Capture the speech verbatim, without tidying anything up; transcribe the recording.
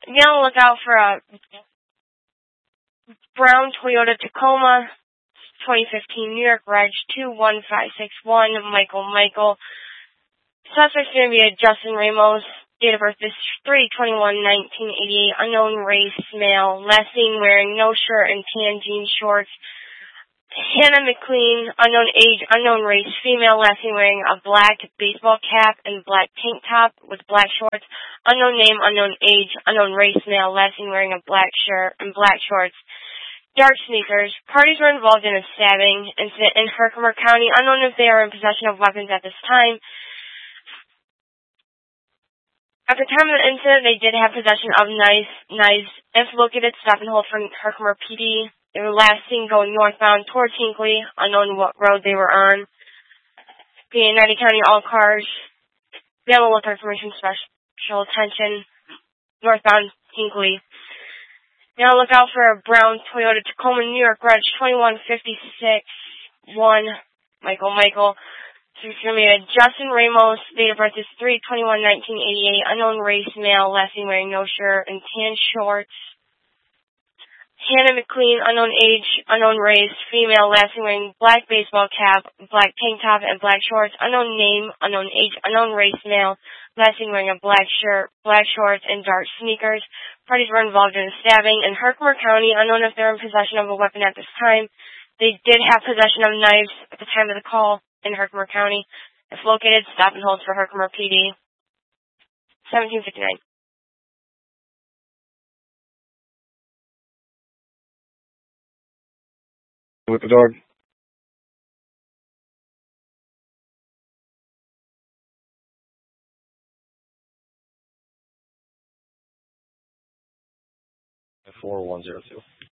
Be on the lookout for a brown Toyota Tacoma, twenty fifteen New York Reg two one five six one, Michael Michael. Suspect's going to be a Justin Ramos. Date of birth is three twenty-one nineteen eighty-eight. Unknown race, male. Last seen wearing no shirt and tan jean shorts. Hannah McLean, unknown age, unknown race, female. Last seen wearing a black baseball cap and black tank top with black shorts. Unknown name, unknown age, unknown race, male. Last seen wearing a black shirt and black shorts. Dark sneakers. Parties were involved in a stabbing incident in Herkimer County. Unknown if they are in possession of weapons at this time. At the time of the incident, they did have possession of knives. Knives. If located, stop and hold for Herkimer P D. They were last seen going northbound towards Hinckley. Unknown what road they were on. Being United County, all cars. Be on the lookout for information, special attention. Northbound Hinckley. Be on the lookout for a brown Toyota Tacoma, New York Reg twenty-one fifty-six one. Michael Michael. So it's going to be a Justin Ramos. Date of birth is three twenty-one nineteen eighty-eight. Unknown race, male. Last seen wearing no shirt and tan shorts. Hannah McLean, unknown age, unknown race, female. Last seen wearing black baseball cap, black tank top, and black shorts. Unknown name, unknown age, unknown race, male. Last seen wearing a black shirt, black shorts, and dark sneakers. Parties were involved in a stabbing in Herkimer County. Unknown if they're in possession of a weapon at this time. They did have possession of knives at the time of the call in Herkimer County. If located, stop and hold for Herkimer P D. seventeen fifty-nine. With the dog. four one zero two.